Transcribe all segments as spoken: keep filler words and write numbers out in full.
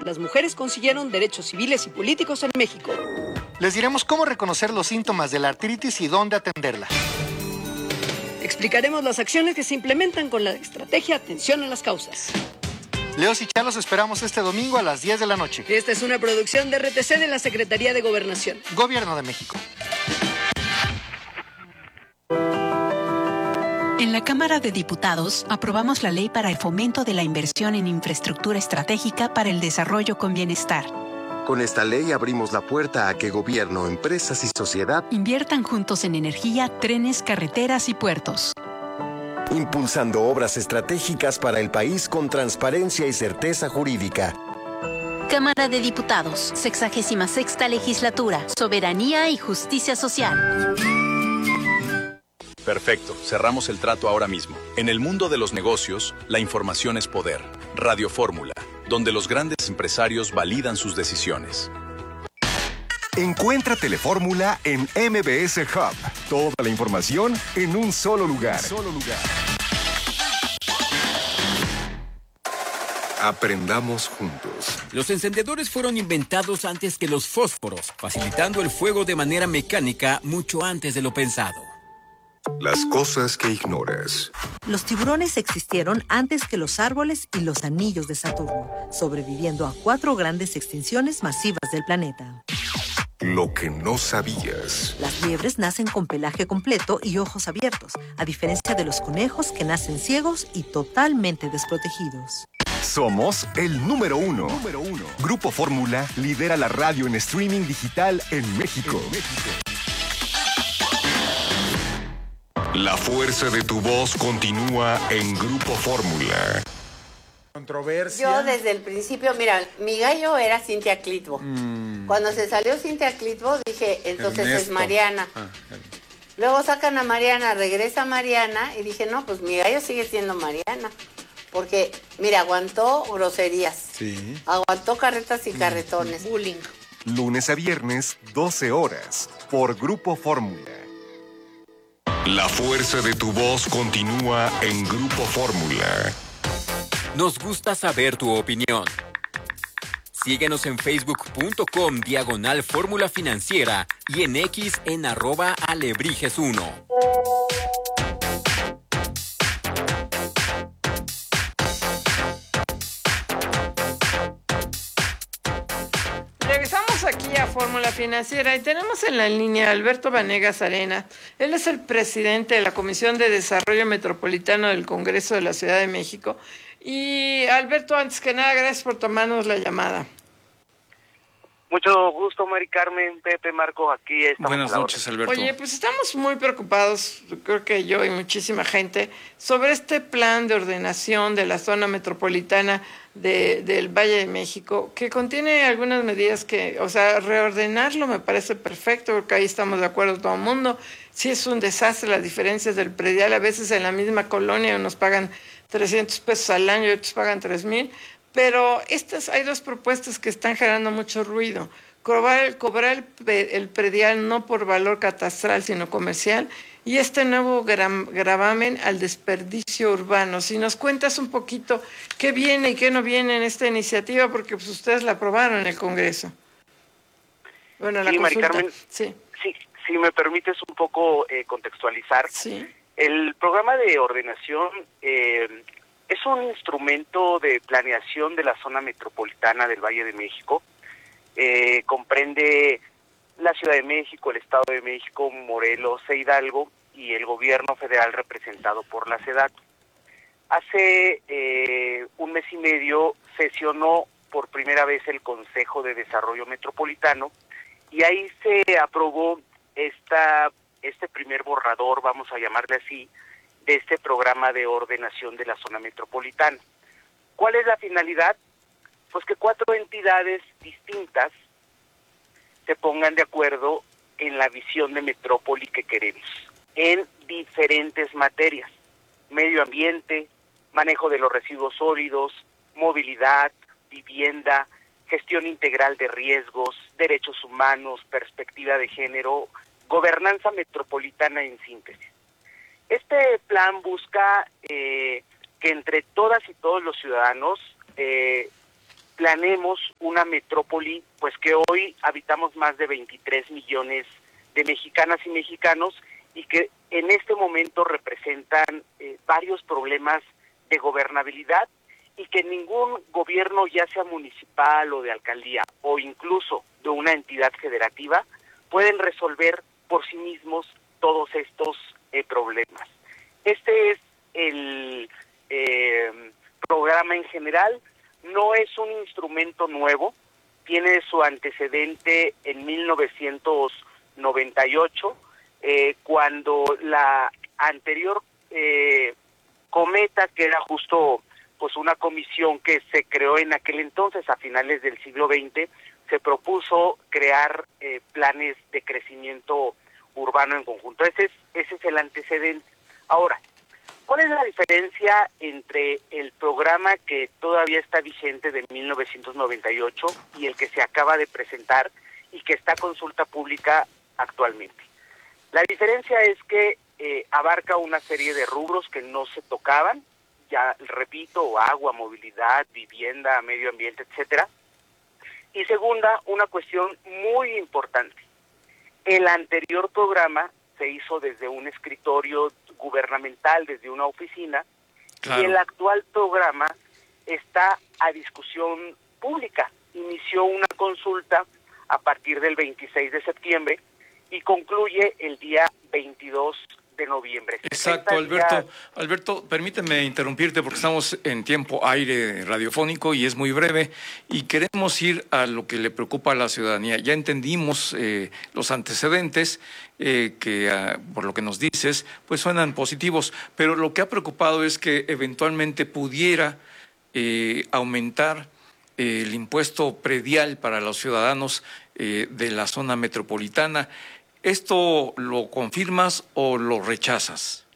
las mujeres consiguieron derechos civiles y políticos en México. Les diremos cómo reconocer los síntomas de la artritis y dónde atenderla. Explicaremos las acciones que se implementan con la estrategia Atención a las Causas. Leos y Chalos esperamos este domingo a las diez de la noche. Esta es una producción de R T C de la Secretaría de Gobernación. Gobierno de México. En la Cámara de Diputados aprobamos la ley para el fomento de la inversión en infraestructura estratégica para el desarrollo con bienestar. Con esta ley abrimos la puerta a que gobierno, empresas y sociedad inviertan juntos en energía, trenes, carreteras y puertos. Impulsando obras estratégicas para el país con transparencia y certeza jurídica. Cámara de Diputados, sexagésima sexta legislatura, soberanía y justicia social. Perfecto, cerramos el trato ahora mismo. En el mundo de los negocios, la información es poder. Radio Fórmula, donde los grandes empresarios validan sus decisiones. Encuentra Telefórmula en M B S Hub. Toda la información en un solo lugar. Solo lugar. Aprendamos juntos. Los encendedores fueron inventados antes que los fósforos, facilitando el fuego de manera mecánica mucho antes de lo pensado. Las cosas que ignoras. Los tiburones existieron antes que los árboles y los anillos de Saturno, sobreviviendo a cuatro grandes extinciones masivas del planeta. Lo que no sabías. Las liebres nacen con pelaje completo y ojos abiertos, a diferencia de los conejos que nacen ciegos y totalmente desprotegidos. Somos el número uno. Número uno. Grupo Fórmula lidera la radio en streaming digital en México. En México. La fuerza de tu voz continúa en Grupo Fórmula. Controversia. Yo desde el principio, mira, mi gallo era Cintia Clitbo. Mm. Cuando se salió Cintia Clitbo, dije, entonces Ernesto. Es Mariana. Ah, Luego sacan a Mariana, regresa Mariana, y dije, no, pues mi gallo sigue siendo Mariana. Porque, mira, aguantó groserías. Sí. Aguantó carretas y carretones. Mm. Bullying. Lunes a viernes, doce horas, por Grupo Fórmula. La fuerza de tu voz continúa en Grupo Fórmula. Nos gusta saber tu opinión. Síguenos en facebook punto com diagonal Fórmula Financiera y en X en arroba alebrijes uno. Regresamos aquí a Fórmula Financiera y tenemos en la línea a Alberto Vanegas Arena. Él es el presidente de la Comisión de Desarrollo Metropolitano del Congreso de la Ciudad de México. Y Alberto, antes que nada, gracias por tomarnos la llamada. Mucho gusto, Mari Carmen, Pepe, Marco, aquí estamos. Buenas noches, Alberto. Oye, pues estamos muy preocupados, creo que yo y muchísima gente, sobre este plan de ordenación de la zona metropolitana de, del Valle de México, que contiene algunas medidas que, o sea, reordenarlo me parece perfecto, porque ahí estamos de acuerdo todo el mundo. Sí es un desastre las diferencias del predial, a veces en la misma colonia nos pagan trescientos pesos al año y otros pagan tres mil. Pero estas, hay dos propuestas que están generando mucho ruido. Cobrar, cobrar el, el predial no por valor catastral, sino comercial, y este nuevo gra- gravamen al desperdicio urbano. Si nos cuentas un poquito qué viene y qué no viene en esta iniciativa, porque pues, ustedes la aprobaron en el Congreso. Bueno, la sí, consulta. Mari Carmen, sí. sí, si me permites un poco eh, contextualizar. Sí. El programa de ordenación eh, es un instrumento de planeación de la zona metropolitana del Valle de México. Eh, comprende la Ciudad de México, el Estado de México, Morelos e Hidalgo y el gobierno federal representado por la SEDATU. Hace eh, un mes y medio sesionó por primera vez el Consejo de Desarrollo Metropolitano y ahí se aprobó esta, este primer borrador, vamos a llamarle así, de este programa de ordenación de la zona metropolitana. ¿Cuál es la finalidad? Pues que cuatro entidades distintas se pongan de acuerdo en la visión de metrópoli que queremos, en diferentes materias: medio ambiente, manejo de los residuos sólidos, movilidad, vivienda, gestión integral de riesgos, derechos humanos, perspectiva de género, gobernanza metropolitana en síntesis. Este plan busca eh, que entre todas y todos los ciudadanos eh, planeemos una metrópoli, pues que hoy habitamos más de veintitrés millones de mexicanas y mexicanos y que en este momento representan eh, varios problemas de gobernabilidad y que ningún gobierno, ya sea municipal o de alcaldía o incluso de una entidad federativa, pueden resolver por sí mismos todos estos eh, problemas. Este es el eh, programa en general. No es un instrumento nuevo, tiene su antecedente en mil novecientos noventa y ocho, eh, cuando la anterior eh, Cometa, que era justo pues una comisión que se creó en aquel entonces, a finales del siglo veinte, se propuso crear eh, planes de crecimiento urbano en conjunto. Ese es, ese es el antecedente. Ahora, ¿cuál es la diferencia entre el programa que todavía está vigente de mil novecientos noventa y ocho y el que se acaba de presentar y que está a consulta pública actualmente? La diferencia es que eh, abarca una serie de rubros que no se tocaban, ya repito, agua, movilidad, vivienda, medio ambiente, etcétera. Y segunda, una cuestión muy importante. El anterior programa se hizo desde un escritorio gubernamental, desde una oficina, claro. Y el actual programa está a discusión pública. Inició una consulta a partir del veintiséis de septiembre y concluye el día veintidós de noviembre. Exacto, Alberto. Alberto, permíteme interrumpirte porque estamos en tiempo aire radiofónico y es muy breve y queremos ir a lo que le preocupa a la ciudadanía. Ya entendimos eh, los antecedentes eh, que, uh, por lo que nos dices, pues suenan positivos, pero lo que ha preocupado es que eventualmente pudiera eh, aumentar eh, el impuesto predial para los ciudadanos eh, de la zona metropolitana. ¿Esto lo confirmas o lo rechazas?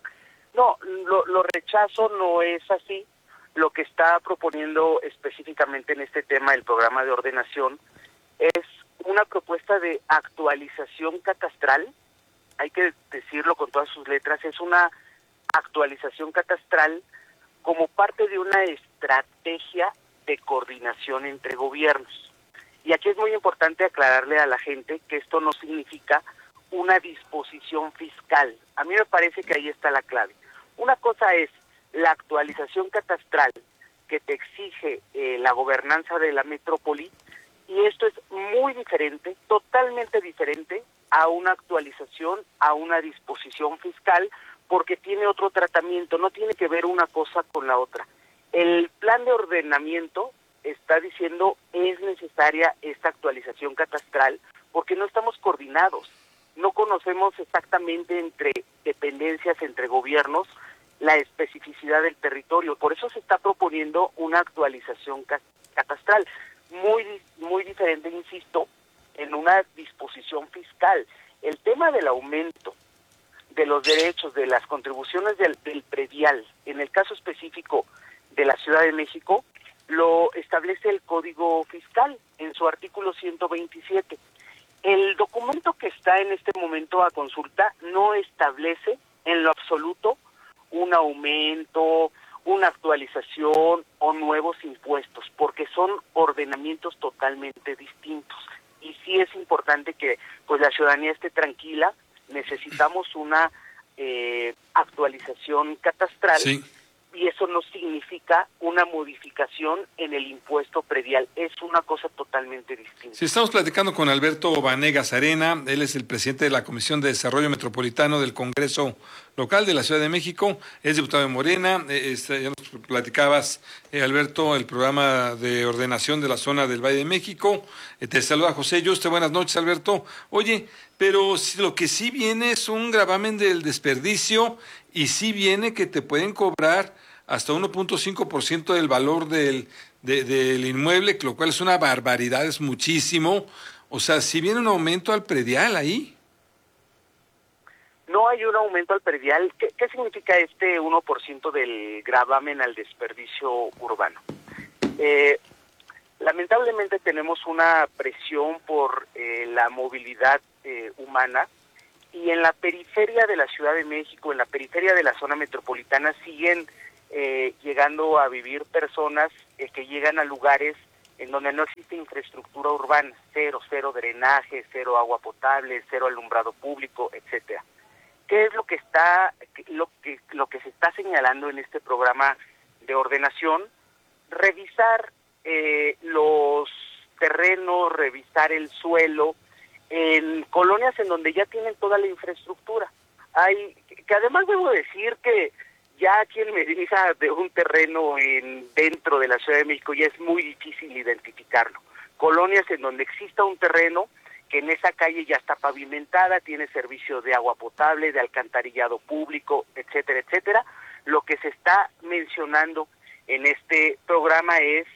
No, lo, lo rechazo, no es así. Lo que está proponiendo específicamente en este tema el programa de ordenación es una propuesta de actualización catastral, hay que decirlo con todas sus letras, es una actualización catastral como parte de una estrategia de coordinación entre gobiernos. Y aquí es muy importante aclararle a la gente que esto no significa una disposición fiscal. A mí me parece que ahí está la clave. Una cosa es la actualización catastral que te exige eh, la gobernanza de la metrópoli, y esto es muy diferente, totalmente diferente a una actualización, a una disposición fiscal, porque tiene otro tratamiento, no tiene que ver una cosa con la otra. El plan de ordenamiento está diciendo es necesaria esta actualización catastral porque no estamos coordinados, no conocemos exactamente entre dependencias, entre gobiernos, la especificidad del territorio. Por eso se está proponiendo una actualización catastral muy, muy diferente, insisto, en una disposición fiscal. El tema del aumento de los derechos, de las contribuciones del, del predial, en el caso específico de la Ciudad de México, lo establece el Código Fiscal en su artículo ciento veintisiete. El documento que está en este momento a consulta no establece en lo absoluto un aumento, una actualización o nuevos impuestos, porque son ordenamientos totalmente distintos. Y sí es importante que pues la ciudadanía esté tranquila, necesitamos una eh, actualización catastral. Sí. Y eso no significa una modificación en el impuesto predial, es una cosa totalmente distinta. Sí, estamos platicando con Alberto Vanegas Arena, él es el presidente de la Comisión de Desarrollo Metropolitano del Congreso Local de la Ciudad de México, es diputado de Morena, eh, este, ya nos platicabas, eh, Alberto, el programa de ordenación de la zona del Valle de México. Eh, te saluda José Yuste, buenas noches, Alberto. Oye, pero si lo que sí viene es un gravamen del desperdicio y sí viene que te pueden cobrar hasta uno punto cinco por ciento del valor del, de, del inmueble, lo cual es una barbaridad, es muchísimo. O sea, si viene un aumento al predial ahí. No hay un aumento al predial. ¿Qué, qué significa este uno por ciento del gravamen al desperdicio urbano? Eh, lamentablemente tenemos una presión por eh, la movilidad eh, humana, y en la periferia de la Ciudad de México, en la periferia de la zona metropolitana, siguen Eh, llegando a vivir personas eh, que llegan a lugares en donde no existe infraestructura urbana, cero, cero drenaje, cero agua potable, cero alumbrado público, etcétera. ¿Qué es lo que está, lo que, lo que se está señalando en este programa de ordenación? Revisar eh, los terrenos, revisar el suelo en colonias en donde ya tienen toda la infraestructura. Hay, que además debo decir que ya quien me dirija de un terreno en, dentro de la Ciudad de México ya es muy difícil identificarlo. Colonias en donde exista un terreno que en esa calle ya está pavimentada, tiene servicio de agua potable, de alcantarillado público, etcétera, etcétera. Lo que se está mencionando en este programa es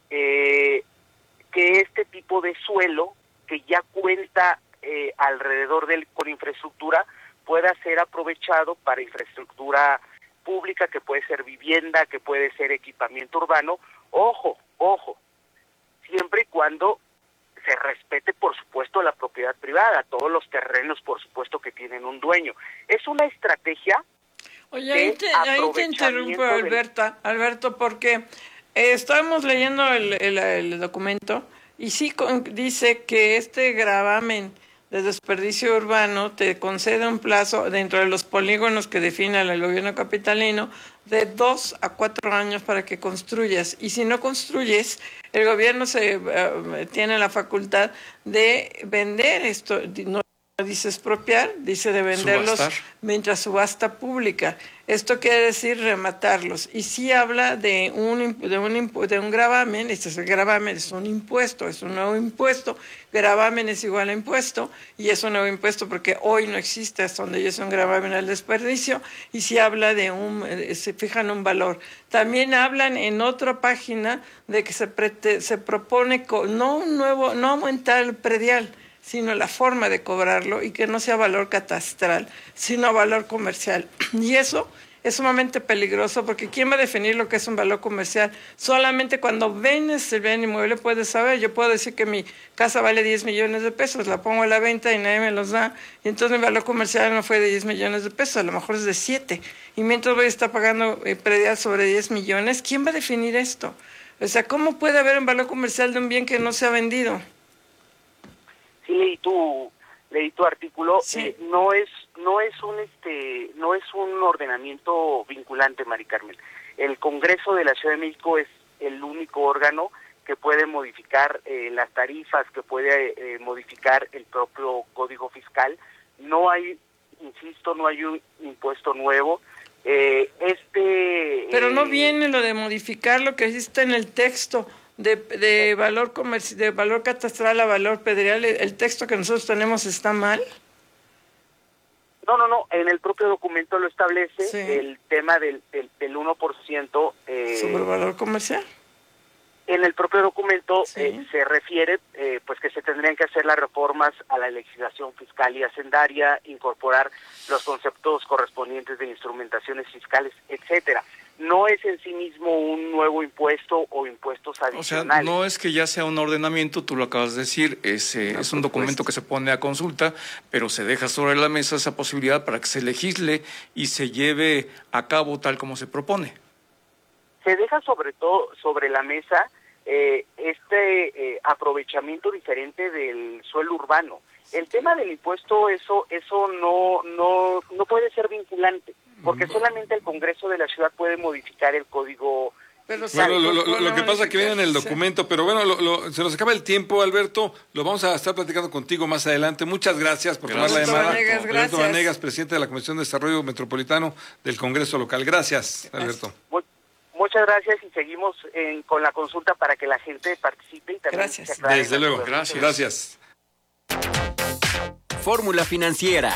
eh, que este tipo de suelo, que ya cuenta eh, alrededor del con infraestructura, pueda ser aprovechado para infraestructura pública, que puede ser vivienda, que puede ser equipamiento urbano. Ojo, ojo, siempre y cuando se respete, por supuesto, la propiedad privada, todos los terrenos, por supuesto, que tienen un dueño. Es una estrategia. Oye, ahí te, ahí te interrumpo, Alberta, Alberto, porque eh, estábamos leyendo el, el, el documento y sí con, dice que este gravamen de desperdicio urbano te concede un plazo dentro de los polígonos que define el gobierno capitalino de dos a cuatro años para que construyas. Y si no construyes, el gobierno se uh, tiene la facultad de vender esto. No dice expropiar, dice de venderlos subastar. Mientras subasta pública. Esto quiere decir rematarlos. Y sí habla de un de un de un gravamen. Este es el gravamen, es un impuesto, es un nuevo impuesto. Gravamen es igual a impuesto y es un nuevo impuesto porque hoy no existe hasta donde es un gravamen al desperdicio. Y sí habla de un, se fijan un valor. También hablan en otra página de que se prete, se propone no un nuevo, no aumentar el predial, sino la forma de cobrarlo y que no sea valor catastral, sino valor comercial. Y eso es sumamente peligroso porque ¿quién va a definir lo que es un valor comercial? Solamente cuando vendes el bien inmueble puedes saber. Yo puedo decir que mi casa vale diez millones de pesos, la pongo a la venta y nadie me los da, y entonces mi valor comercial no fue de diez millones de pesos, a lo mejor es de siete. Y mientras voy a estar pagando eh, predial sobre diez millones, ¿quién va a definir esto? O sea, ¿cómo puede haber un valor comercial de un bien que no se ha vendido? Sí, leí tu leí tu artículo. Sí. Eh, no es no es un este no es un ordenamiento vinculante, Mari Carmen. El Congreso de la Ciudad de México es el único órgano que puede modificar eh, las tarifas, que puede eh, modificar el propio Código Fiscal. No hay, insisto, no hay un impuesto nuevo. Eh, este Pero no eh, viene lo de modificar lo que existe en el texto. De, de valor comerci de valor catastral a valor predial, ¿el texto que nosotros tenemos está mal? No, no, no, en el propio documento lo establece, sí. El tema del, del, del uno por ciento. Eh, ¿Sobre valor comercial? En el propio documento sí. eh, se refiere eh, pues que se tendrían que hacer las reformas a la legislación fiscal y hacendaria, incorporar los conceptos correspondientes de instrumentaciones fiscales, etcétera. No es en sí mismo un nuevo impuesto o impuestos adicionales. O sea, no es que ya sea un ordenamiento, tú lo acabas de decir, es, eh, no, es un documento que se pone a consulta, pero se deja sobre la mesa esa posibilidad para que se legisle y se lleve a cabo tal como se propone. Se deja sobre todo sobre la mesa eh, este eh, aprovechamiento diferente del suelo urbano. El tema del impuesto, eso eso no no no puede ser vinculante, porque solamente el Congreso de la Ciudad puede modificar el código. Pero bueno, lo, lo, lo, lo que pasa es que viene en el documento, pero bueno, lo, lo, se nos acaba el tiempo, Alberto, lo vamos a estar platicando contigo más adelante. Muchas gracias por tomar la llamada. Vanegas, Alberto Vanegas, presidente de la Comisión de Desarrollo Metropolitano del Congreso Local. Gracias, Alberto. Muy, muchas gracias y seguimos en, con la consulta para que la gente participe y también gracias. se aclare. Desde luego, gracias. Gracias. Fórmula Financiera.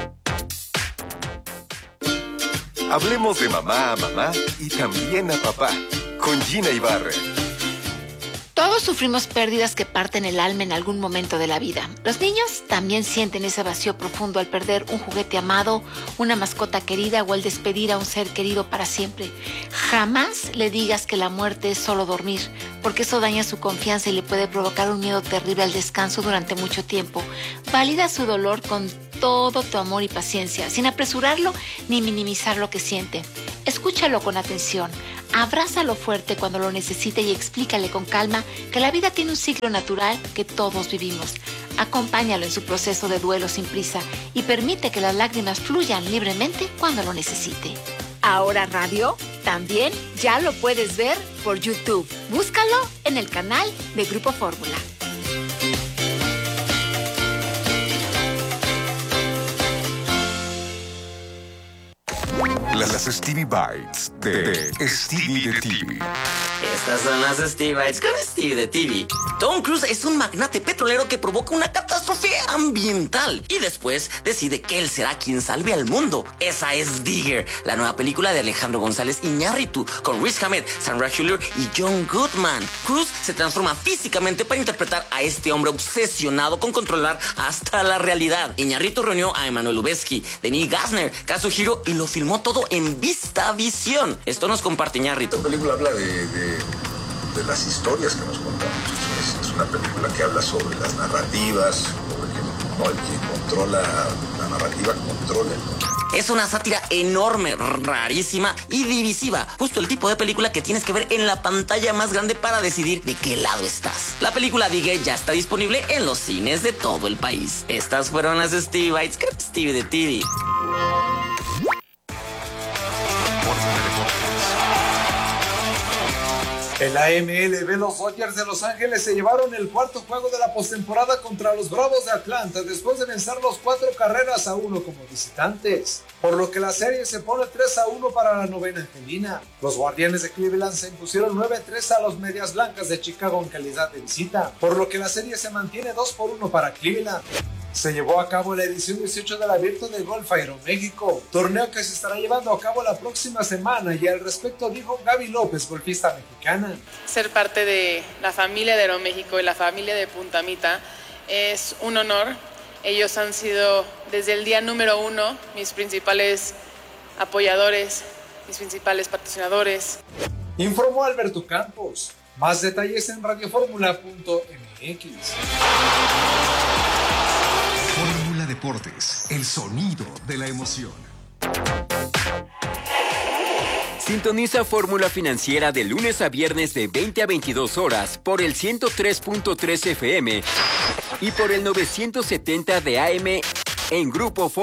Hablemos de mamá a mamá y también a papá, con Gina Ibarra. Todos sufrimos pérdidas que parten el alma en algún momento de la vida. Los niños también sienten ese vacío profundo al perder un juguete amado, una mascota querida o al despedir a un ser querido para siempre. Jamás le digas que la muerte es solo dormir, porque eso daña su confianza y le puede provocar un miedo terrible al descanso durante mucho tiempo. Valida su dolor con todo tu amor y paciencia, sin apresurarlo ni minimizar lo que siente. Escúchalo con atención. Abrázalo fuerte cuando lo necesite y explícale con calma que la vida tiene un ciclo natural que todos vivimos. Acompáñalo en su proceso de duelo sin prisa y permite que las lágrimas fluyan libremente cuando lo necesite. Ahora Radio también ya lo puedes ver por YouTube. Búscalo en el canal de Grupo Fórmula. Las Stevie Bites de Stevie de T V. Estas son las Stevie Bites con Stevie de T V. Tom Cruise es un magnate petrolero que provoca una catástrofe ambiental y después decide que él será quien salve al mundo. Esa es Digger, la nueva película de Alejandro González Iñárritu con Riz Ahmed, Sandra Hüller y John Goodman. Cruise se transforma físicamente para interpretar a este hombre obsesionado con controlar hasta la realidad. Iñárritu reunió a Emmanuel Lubezki, Denis Gassner, Kazuhiro y lo filmó todo en VistaVision. Esto nos comparte Iñárritu. Esta película habla de, de, de las historias que nos contamos. Es, es una película que habla sobre las narrativas, sobre que no, el que controla la narrativa controla el mundo. Es una sátira enorme, rarísima y divisiva. Justo el tipo de película que tienes que ver en la pantalla más grande para decidir de qué lado estás. La película Digger ya está disponible en los cines de todo el país. Estas fueron las Stevie Bites con Stevie de T V. En la M L B, los Dodgers de Los Ángeles se llevaron el cuarto juego de la postemporada contra los Bravos de Atlanta después de vencer los cuatro carreras a uno como visitantes, por lo que la serie se pone tres a uno para la novena angelina. Los Guardianes de Cleveland se impusieron nueve a tres a los Medias Blancas de Chicago en calidad de visita, por lo que la serie se mantiene dos por uno para Cleveland. Se llevó a cabo la edición dieciocho del Abierto de Golf Aeroméxico, torneo que se estará llevando a cabo la próxima semana, y al respecto dijo Gaby López, golfista mexicana. Ser parte de la familia de Aeroméxico y la familia de Punta Mita es un honor. Ellos han sido desde el día número uno mis principales apoyadores, mis principales patrocinadores. Informó Alberto Campos. Más detalles en radioformula punto m x. Fórmula Deportes, el sonido de la emoción. Sintoniza Fórmula Financiera de lunes a viernes de veinte a veintidós horas por el ciento tres punto tres F M y por el novecientos setenta de A M en Grupo Fórmula.